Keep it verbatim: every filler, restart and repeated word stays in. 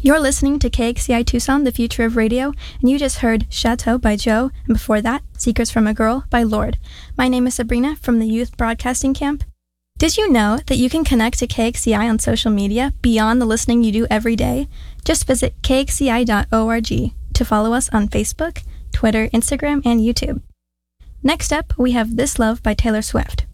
You're listening to K X C I Tucson, the future of radio, and you just heard Chateau by Joe, and before that, Secrets from a Girl by Lorde. My name is Sabrina from the Youth Broadcasting Camp. Did you know that you can connect to K X C I on social media beyond the listening you do every day? Just visit K X C I dot org to follow us on Facebook, Twitter, Instagram, and YouTube. Next up, we have This Love by Taylor Swift.